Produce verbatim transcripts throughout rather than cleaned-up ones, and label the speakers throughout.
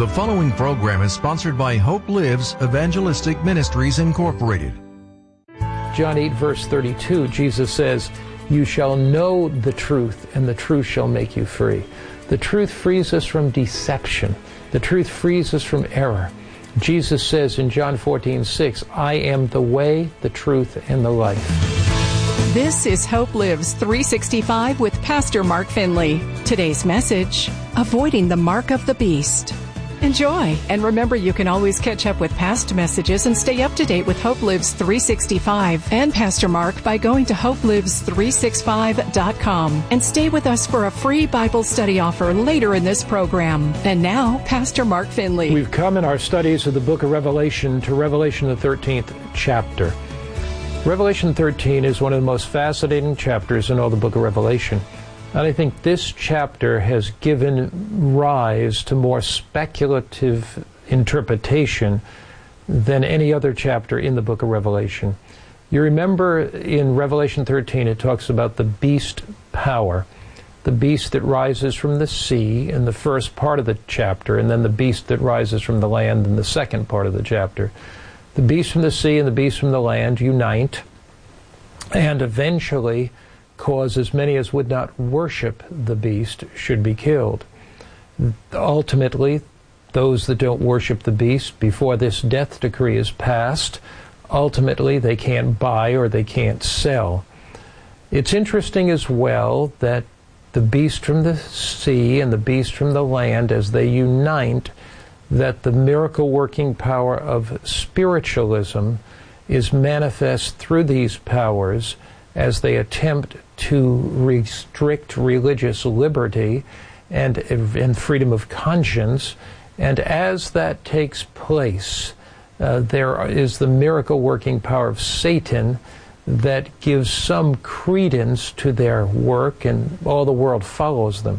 Speaker 1: The following program is sponsored by Hope Lives Evangelistic Ministries, Incorporated.
Speaker 2: John eight, verse thirty-two, Jesus says, "You shall know the truth, and the truth shall make you free." The truth frees us from deception. The truth frees us from error. Jesus says in John fourteen, six, "I am the way, the truth, and the life."
Speaker 3: This is Hope Lives three sixty-five with Pastor Mark Finley. Today's message, Avoiding the Mark of the Beast. Enjoy, and remember you can always catch up with past messages and stay up to date with Hope Lives three sixty-five and Pastor Mark by going to hope lives three sixty-five dot com. And stay with us for a free Bible study offer later in this program. And now, Pastor Mark Finley.
Speaker 2: We've come in our studies of the book of Revelation to Revelation, the thirteenth chapter. Revelation thirteen is one of the most fascinating chapters in all the book of Revelation. And I think this chapter has given rise to more speculative interpretation than any other chapter in the book of Revelation. You remember in Revelation thirteen, it talks about the beast power, the beast that rises from the sea in the first part of the chapter, and then the beast that rises from the land in the second part of the chapter. The beast from the sea and the beast from the land unite, and eventually cause as many as would not worship the beast should be killed. Ultimately, those that don't worship the beast before this death decree is passed, ultimately they can't buy or they can't sell. It's interesting as well that the beast from the sea and the beast from the land, as they unite, that the miracle-working power of spiritualism is manifest through these powers as they attempt to restrict religious liberty and, and freedom of conscience. And as that takes place, uh, there is the miracle-working power of Satan that gives some credence to their work, and all the world follows them.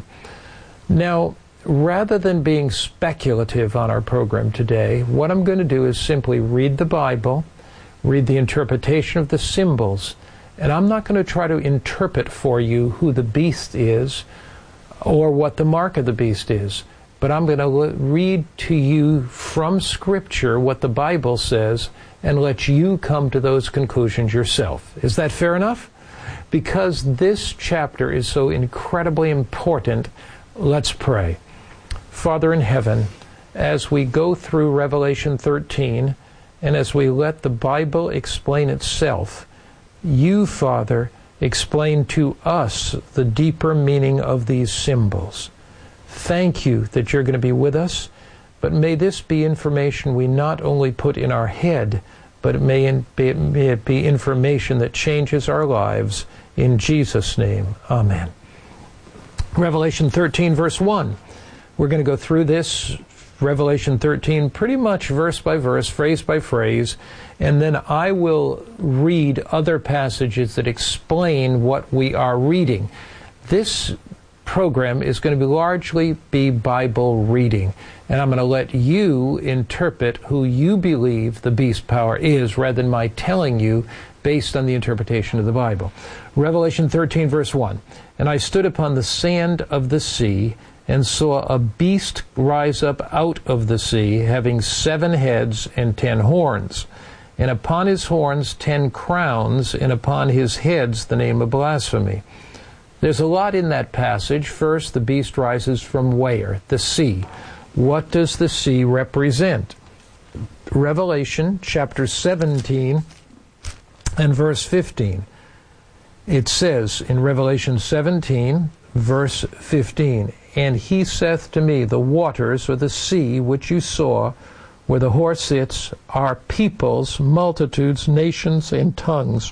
Speaker 2: Now, rather than being speculative on our program today, what I'm going to do is simply read the Bible, read the interpretation of the symbols, and I'm not going to try to interpret for you who the beast is or what the mark of the beast is, but I'm going to read to you from Scripture what the Bible says and let you come to those conclusions yourself. Is that fair enough? Because this chapter is so incredibly important, let's pray. Father in heaven, as we go through Revelation thirteen, and as we let the Bible explain itself, you, Father, explain to us the deeper meaning of these symbols. Thank you that you're going to be with us, but may this be information we not only put in our head, but it may, in, be, may it be information that changes our lives. In Jesus' name, amen. Revelation thirteen, verse one. We're going to go through this, Revelation thirteen, pretty much verse by verse, phrase by phrase, and then I will read other passages that explain what we are reading. This program is going to be largely be Bible reading, and I'm going to let you interpret who you believe the beast power is, rather than my telling you based on the interpretation of the Bible. Revelation thirteen, verse one. "And I stood upon the sand of the sea, and saw a beast rise up out of the sea, having seven heads and ten horns. And upon his horns ten crowns, and upon his heads the name of blasphemy." There's a lot in that passage. First, the beast rises from where? The sea. What does the sea represent? Revelation chapter seventeen and verse fifteen. It says in Revelation seventeen, verse fifteen, "And he saith to me, the waters, or the sea, which you saw, where the horse sits, are peoples, multitudes, nations, and tongues."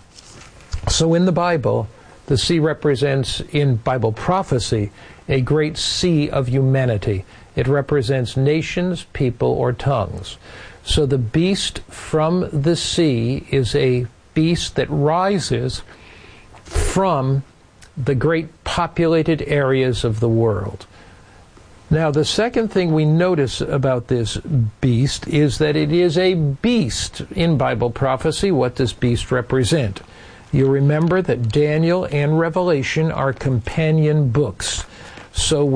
Speaker 2: So in the Bible, the sea represents, in Bible prophecy, a great sea of humanity. It represents nations, people, or tongues. So the beast from the sea is a beast that rises from the great populated areas of the world. Now, the second thing we notice about this beast is that it is a beast. In Bible prophecy, what does beast represent? You remember that Daniel and Revelation are companion books. So